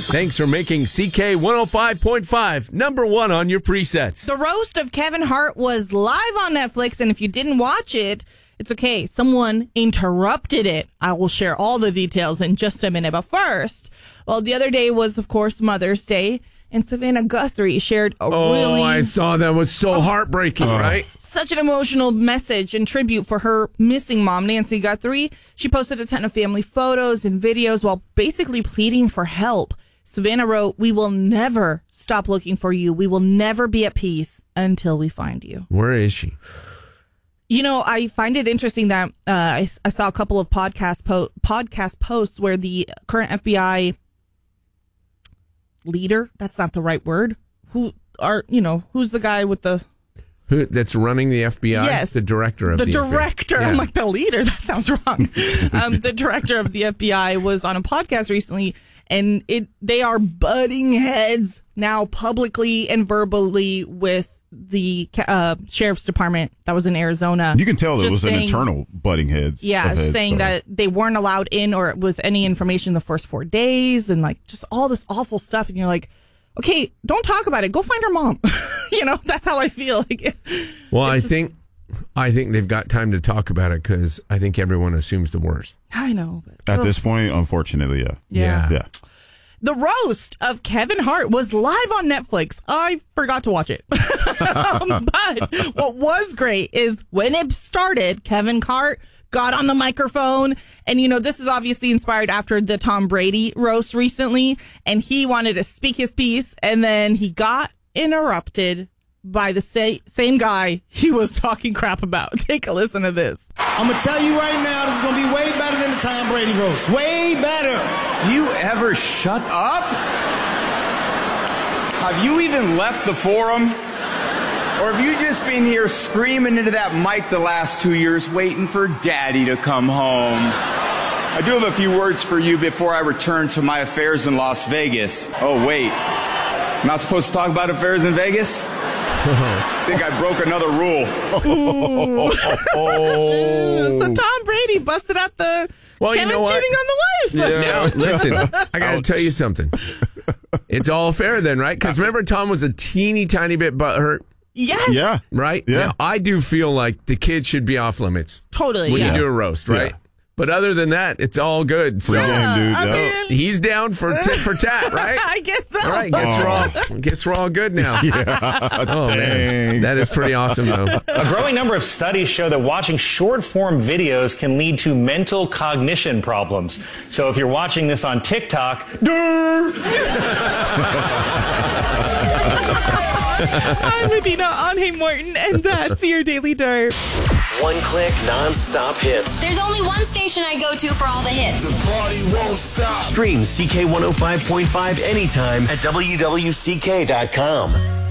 Thanks for making CK 105.5 number one on your presets. The roast of Kevin Hart was live on Netflix, and if you didn't watch it, it's okay. Someone interrupted it. I will share all the details in just a minute. But first, well, the other day was, of course, Mother's Day, and Savannah Guthrie shared a really... Oh, I saw that. Was so heartbreaking, right? Such an emotional message and tribute for her missing mom, Nancy Guthrie. She posted a ton of family photos and videos while basically pleading for help. Savannah wrote, "We will never stop looking for you. We will never be at peace until we find you." Where is she? You know, I find it interesting that I saw a couple of podcast posts where the current FBI leader, that's not the right word, who's the guy with the... That's running the FBI? Yes. The director of the FBI. The director. Yeah. I'm like, the leader? That sounds wrong. The director of the FBI was on a podcast recently, and they are butting heads now publicly and verbally with the sheriff's department that was in Arizona. You can tell it was an internal butting heads. Yeah, saying that they weren't allowed in or with any information the first 4 days and like just all this awful stuff. And you're like, okay, don't talk about it. Go find her mom. That's how I feel. Well, I think they've got time to talk about it because I think everyone assumes the worst. I know. At this point, unfortunately, yeah. The roast of Kevin Hart was live on Netflix. I forgot to watch it. But what was great is when it started, Kevin Hart got on the microphone. And, this is obviously inspired after the Tom Brady roast recently. And he wanted to speak his piece. And then he got interrupted by the same guy he was talking crap about. Take a listen to this. I'm going to tell you right now, this is going to be way better than the Tom Brady roast. Way better. Do you ever shut up? Have you even left the forum? Or have you just been here screaming into that mic the last 2 years waiting for Daddy to come home? I do have a few words for you before I return to my affairs in Las Vegas. Oh, wait. I'm not supposed to talk about affairs in Vegas? I think I broke another rule. So Tom Brady busted out the Kevin cheating on the wife. Yeah. Now, listen, I got to tell you something. It's all fair then, right? Because remember, Tom was a teeny tiny bit butthurt. Yes. Yeah. Right? Yeah. Now, I do feel like the kid should be off limits. Totally, when you do a roast, right? Yeah. But other than that, it's all good. So game, dude. I mean, he's down for tit for tat, right? I guess so. All right, guess we're all good now. Yeah. Oh, man. That is pretty awesome, though. A growing number of studies show that watching short-form videos can lead to mental cognition problems. So if you're watching this on TikTok, I'm Medina Anhe Morton, and that's your Daily Dirt. One-click, non-stop hits. There's only one station I go to for all the hits. The party won't stop. Stream CK 105.5 anytime at WWCK.com.